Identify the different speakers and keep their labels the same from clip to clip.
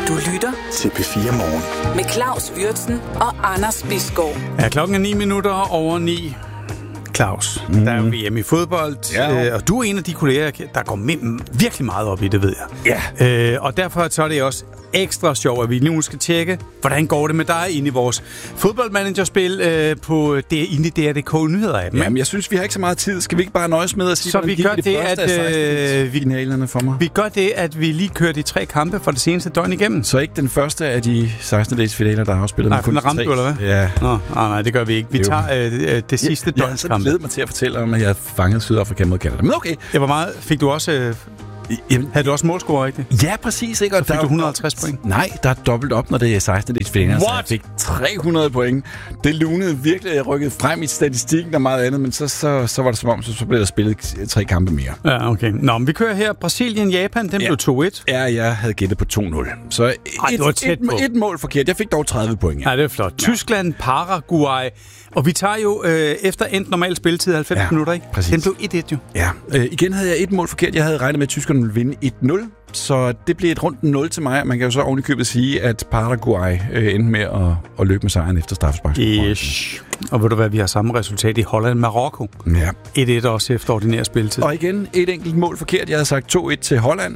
Speaker 1: Du lytter
Speaker 2: til P4 Morgen.
Speaker 1: Med Claus Wirtsen og Anders Bisgaard.
Speaker 3: Ja, klokken er 9:09. Claus, der er jo VM i fodbold, og du er en af de kolleger, der går virkelig meget op i det, ved jeg.
Speaker 2: Ja.
Speaker 3: Og derfor så er det også ekstra sjovt, at vi nu skal tjekke, hvordan går det med dig inde i vores fodboldmanagerspil på DRDK Nyheder-appen.
Speaker 2: Jamen, jeg synes, vi har ikke så meget tid. Skal vi ikke bare nøjes med at sige,
Speaker 3: så vi gør det, at
Speaker 2: finalerne for mig?
Speaker 3: Vi gør det, at vi lige kører de 3 kampe for det seneste døgn igennem.
Speaker 2: Så ikke den første af de 16-dages finaler, der har spillet med kun 3.
Speaker 3: Nej, eller hvad?
Speaker 2: Ja.
Speaker 3: Nej, det gør vi ikke. Vi tager det sidste døgns kampe.
Speaker 2: Jeg glæder mig til at fortælle om, at jeg fangede Sydafrika mod Canada. Men okay.
Speaker 3: Det var meget. Fik du også... Havde du også målscore, rigtigt?
Speaker 2: Ja, præcis. Ikke? Og
Speaker 3: så fik du 150 point?
Speaker 2: Nej, der er dobbelt op, når det er 16 dages finaler. Så jeg fik 300 point. Det lunede virkelig, at jeg rykkede frem i statistikken og meget andet, men så var det som om, så blev der spillet 3 kampe mere.
Speaker 3: Ja, okay. Nå, men vi kører her. Brasilien-Japan, den blev 2-1.
Speaker 2: Ja, jeg havde gættet på 2-0. Så et mål forkert. Jeg fik dog 30 point.
Speaker 3: Ja, det er flot. Ja. Tyskland, Paraguay. Og vi tager jo efter endt normal spilletid 90 minutter, ikke?
Speaker 2: Præcis.
Speaker 3: Den blev 1-1 jo.
Speaker 2: Ja. Igen havde jeg et mål forkert. Jeg havde regnet med, at tyskerne ville vinde 1-0. Så det blev et rundt 0 til mig. Man kan jo så ovenikøbet sige, at Paraguay endte med at løbe med sejren efter straffesparkskonkurrencen.
Speaker 3: Og ved du hvad, vi har samme resultat i Holland-Marokko.
Speaker 2: Ja.
Speaker 3: 1-1 også efter ordinær spilletid.
Speaker 2: Og igen et enkelt mål forkert. Jeg havde sagt 2-1 til Holland.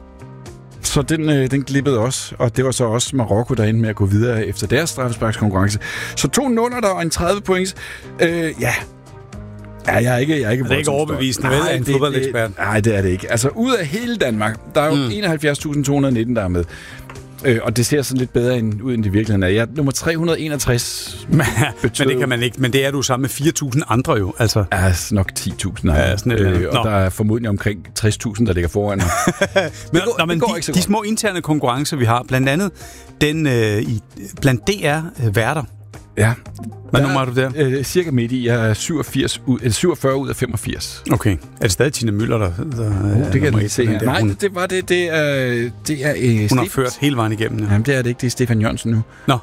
Speaker 2: Så den glippede også, og det var så også Marokko, der endte med at gå videre efter deres straffesparkskonkurrence. Så 2 0'er der og en 30 points. Ja, jeg er ikke
Speaker 3: det er ikke overbevisende, vel, af en fodboldekspert?
Speaker 2: Nej, det er det ikke. Altså, ud af hele Danmark, der er jo 71.219, der er med. Og det ser sådan lidt bedre ud, end det virkeligheden er. Jeg er nummer 361.
Speaker 3: Men det kan man ikke. Men det er du sammen med 4.000 andre jo. Altså.
Speaker 2: Ja, nok 10.000 andre. Ja, og der er formodentlig omkring 60.000, der ligger foran mig.
Speaker 3: Men de små interne konkurrencer, vi har, blandt andet den blandt DR-værter.
Speaker 2: Ja.
Speaker 3: Hvad nummer er du der?
Speaker 2: Cirka midt i. Jeg er 47 ud af 85.
Speaker 3: Okay. Er det stadig Tina Müller, der
Speaker 2: det kan jeg ikke se her. Nej, det var det. Det er
Speaker 3: hun har ført hele vejen igennem. Ja.
Speaker 2: Jamen, det er det ikke. Det er Stefan Jørgensen nu.
Speaker 3: Nå.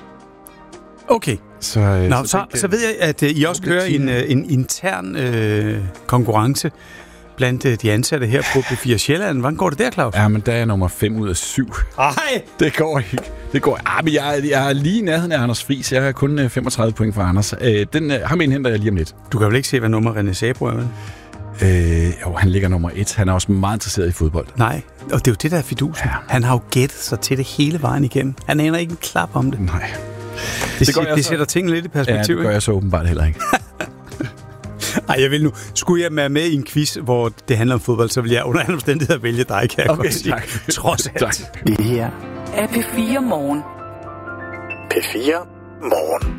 Speaker 3: Okay. Så ved jeg, at I også kører en intern konkurrence blandt de ansatte her på P4 Sjælland. Hvordan går det der, Claus?
Speaker 2: Ja, men der er nummer 5 ud af 7.
Speaker 3: Ej!
Speaker 2: Det går ikke. Men jeg er lige i nærheden af Anders Friis. Jeg har kun 35 point for Anders. Ham indhenter jeg lige om lidt.
Speaker 3: Du kan vel ikke se, hvad nummer René Sabro er, vel?
Speaker 2: Jo, han ligger nummer 1. Han er også meget interesseret i fodbold.
Speaker 3: Nej, og det er jo det, der er fidusen. Ja. Han har jo gættet sig til det hele vejen igenem. Han aner ikke en klap om det.
Speaker 2: Nej.
Speaker 3: Det sætter tingene lidt i perspektiv.
Speaker 2: Ja, det gør jeg så åbenbart heller ikke.
Speaker 3: Ej, jeg vil nu. Skulle jeg være med i en quiz, hvor det handler om fodbold, så vil jeg under alle omstændigheder vælge dig, kan jeg godt sige.
Speaker 2: Tak.
Speaker 3: Trods alt.
Speaker 2: Tak.
Speaker 1: Det her er P4 Morgen.
Speaker 2: P4 Morgen.